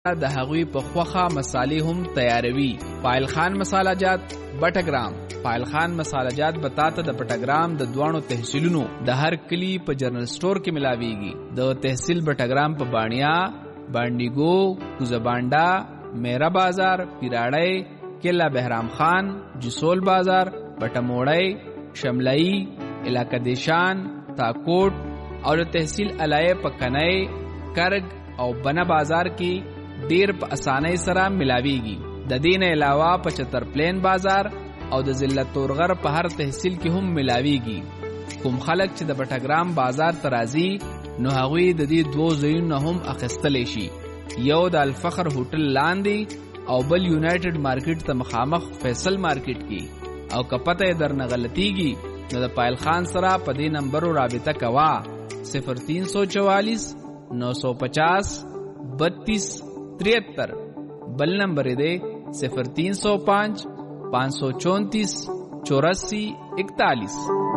د هغوی په خوخه مصالې هم تیاروي. فایل خان مساله جات بټګرام. فایل خان مساله جات بتاته د بټګرام د دوانو تحصیلونو د هر کلی په جنرال سٹور کې ملاويږي. د تحصیل بټګرام په بانیا، بانډیګو، کوزبانډا، میرا بازار، پیراړی، کلا بهرام خان، جسول بازار، بټموړی، شملئی، علاقه دیشان، تاکوټ او د تحصیل علایه په کنای، کرګ او بنا بازار کې ډیر په اسانۍ سره ملاويږي. د دین علاوه په چترپلین بازار او د ضلع تورغر په هر تحصیل کې هم ملاويږي. کوم خلک چې د بټګرام بازار ترازی نو هغوی د دې دوه ځایونو هم اخیستلی شي. یو د الفخر هوټل لاندې او بل یونایټډ مارکیټ ته مخامخ فیصل مارکیټ کې. او که پته یې درنه غلطیږي نو د پایل خان سره په دې نمبرو رابطه کوه 0344 950 32 73. بل نمبر دی 0305 534 84 41.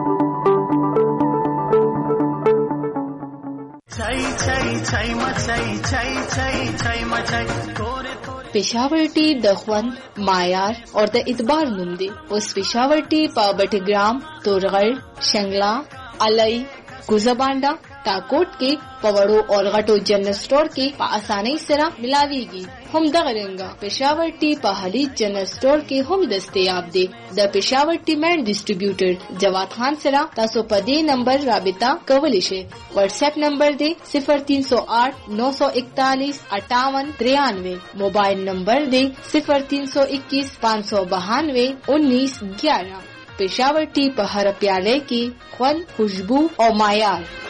Peshawar टी د خوند معیار اور د اعتبار نوم دی. اوس Peshawar टी په بټګرام، تورغړ، شنگلا، علي، کوزبانډا، تاکوټ کې پوړو او غټو جنرال سٹور کې په اسانۍ سره ملاويږي. هم دغه رنګه Peshawar टी په حلی جنرال سٹور کې هم دستیاب دی. د Peshawar टी مین ډیسټریبیوټر جواد خان سره تاسو په دې نمبر رابطه کولی شئ. واتس اپ نمبر دی 0308 941 5893. موبایل نمبر دی 0321 592 1911. Peshawar टी په هر پیاله کې خوند، خوشبو او معیار.